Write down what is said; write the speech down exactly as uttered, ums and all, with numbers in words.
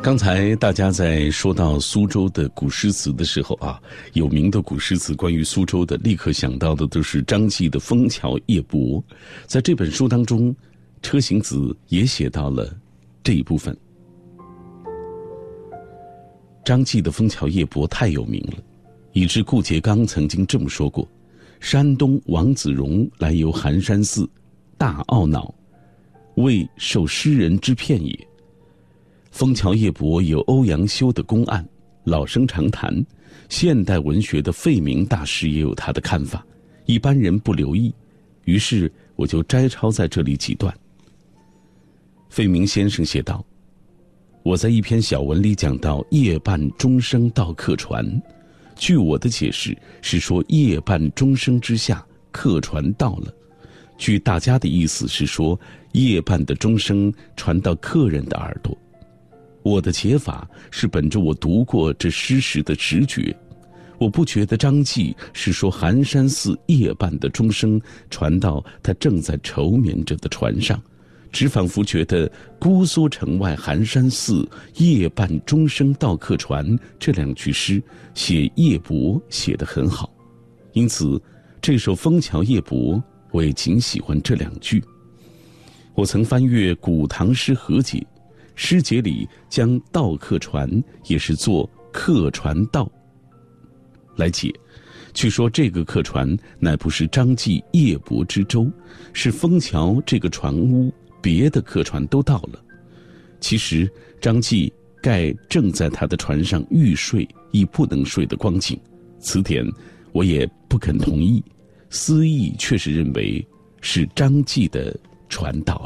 刚才大家在说到苏州的古诗词的时候啊，有名的古诗词关于苏州的，立刻想到的都是张继的《枫桥夜泊》。在这本书当中，车行子也写到了这一部分。张继的《枫桥夜泊》太有名了，以致顾颉刚曾经这么说过：山东王子荣来游寒山寺，大懊恼，未受诗人之骗也。枫桥夜泊有欧阳修的公案，老生常谈，现代文学的费明大师也有他的看法，一般人不留意，于是我就摘抄在这里几段。费明先生写道：我在一篇小文里讲到夜半钟声到客船，据我的解释是说夜半钟声之下客船到了，据大家的意思是说夜半的钟声传到客人的耳朵。我的解法是本着我读过这诗时的直觉，我不觉得张继是说寒山寺夜半的钟声传到他正在愁眠着的船上，只仿佛觉得姑苏城外寒山寺夜半钟声到客船这两句诗写夜泊写得很好，因此这首《枫桥夜泊》我也仅喜欢这两句。我曾翻阅古唐诗和解，诗节里将到客船也是做客船到来解，据说这个客船乃不是张继夜泊之舟，是枫桥这个船屋别的客船都到了。其实张继盖正在他的船上欲睡亦不能睡的光景，此点我也不肯同意，思义却是认为是张继的船到。